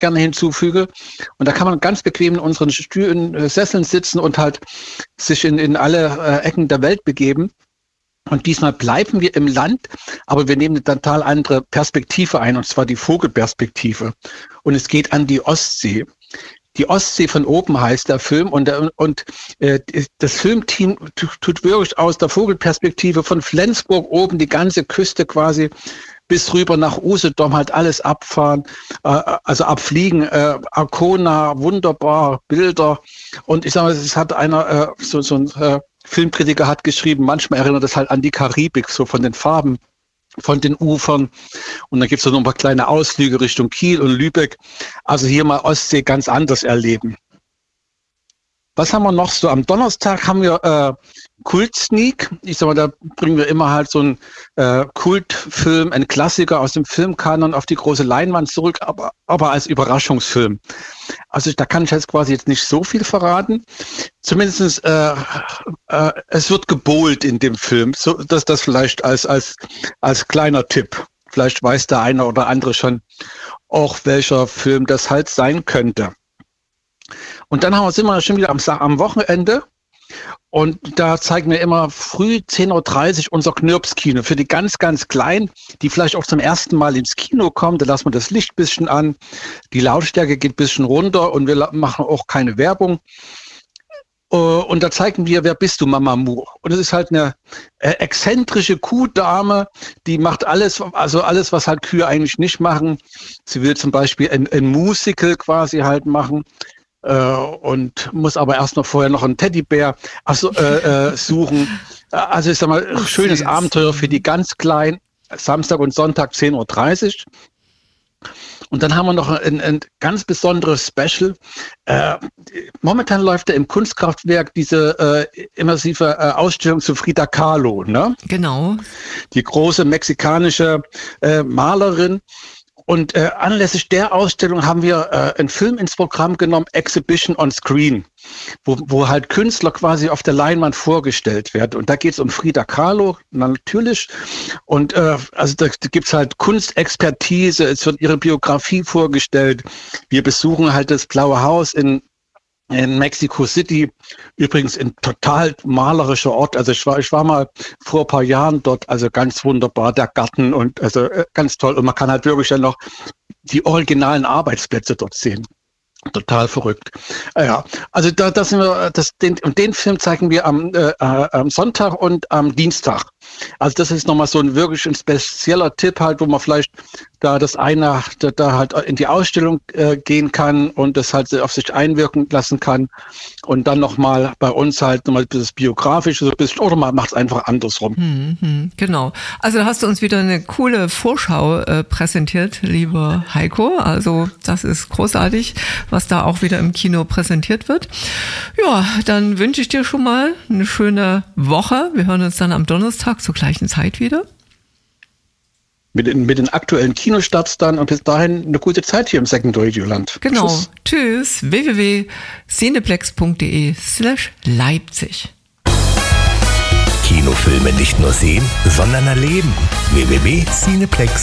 gerne hinzufüge. Und da kann man ganz bequem in unseren Stühlen, Sesseln sitzen und halt sich in alle Ecken der Welt begeben. Und diesmal bleiben wir im Land, aber wir nehmen eine total andere Perspektive ein, und zwar die Vogelperspektive. Und es geht an die Ostsee. Die Ostsee von oben heißt der Film, und das Filmteam tut wirklich aus der Vogelperspektive von Flensburg oben die ganze Küste quasi bis rüber nach Usedom halt alles abfahren, also abfliegen, Arkona, wunderbar, Bilder. Und ich sage mal, es hat einer, so ein Filmkritiker hat geschrieben, manchmal erinnert es halt an die Karibik, so von den Farben, von den Ufern. Und dann gibt es noch ein paar kleine Ausflüge Richtung Kiel und Lübeck. Also hier mal Ostsee ganz anders erleben. Was haben wir noch so? Am Donnerstag haben wir Kult-Sneak. Ich sag mal, da bringen wir immer halt so einen Kultfilm, einen Klassiker aus dem Filmkanon auf die große Leinwand zurück, aber als Überraschungsfilm. Also da kann ich jetzt nicht so viel verraten. Zumindest es wird gebohlt in dem Film. So, das vielleicht als kleiner Tipp. Vielleicht weiß der eine oder andere schon auch, welcher Film das halt sein könnte. Und dann sind wir schon wieder am Wochenende, und da zeigen wir immer früh 10.30 Uhr unser Knirps-Kino für die ganz, ganz Kleinen, die vielleicht auch zum ersten Mal ins Kino kommen. Da lassen wir das Licht ein bisschen an, die Lautstärke geht ein bisschen runter und wir machen auch keine Werbung. Und da zeigen wir, wer bist du, Mama Mu? Und es ist halt eine exzentrische Kuhdame, die macht alles, was halt Kühe eigentlich nicht machen. Sie will zum Beispiel ein Musical quasi halt machen. Und muss aber erst noch vorher noch einen Teddybär suchen. Also ich sag mal, schönes Abenteuer für die ganz Kleinen. Samstag und Sonntag 10.30 Uhr. Und dann haben wir noch ein ganz besonderes Special. Momentan läuft ja im Kunstkraftwerk diese immersive Ausstellung zu Frida Kahlo, ne? Genau. Die große mexikanische Malerin. Und anlässlich der Ausstellung haben wir einen Film ins Programm genommen, Exhibition on Screen, wo halt Künstler quasi auf der Leinwand vorgestellt werden. Und da geht es um Frida Kahlo, natürlich. Und also da gibt's halt Kunstexpertise, es wird ihre Biografie vorgestellt. Wir besuchen halt das Blaue Haus in Mexico City, übrigens ein total malerischer Ort. Also ich war mal vor ein paar Jahren dort, also ganz wunderbar, der Garten und also ganz toll. Und man kann halt wirklich dann noch die originalen Arbeitsplätze dort sehen. Total verrückt. Ja, also da sind wir, den Film zeigen wir am Sonntag und am Dienstag. Also das ist nochmal so wirklich ein spezieller Tipp halt, wo man vielleicht da halt in die Ausstellung gehen kann und das halt auf sich einwirken lassen kann und dann nochmal bei uns halt nochmal das Biografische so ein bisschen, oder man macht es einfach andersrum. Genau. Also da hast du uns wieder eine coole Vorschau präsentiert, lieber Heiko. Also das ist großartig, was da auch wieder im Kino präsentiert wird. Ja, dann wünsche ich dir schon mal eine schöne Woche. Wir hören uns dann am Donnerstag zur gleichen Zeit wieder. Mit den aktuellen Kinostarts dann, und bis dahin eine gute Zeit hier im Second Radio-Land. Genau. Tschüss. www.cineplex.de/Leipzig. Kinofilme nicht nur sehen, sondern erleben. www.cineplex.de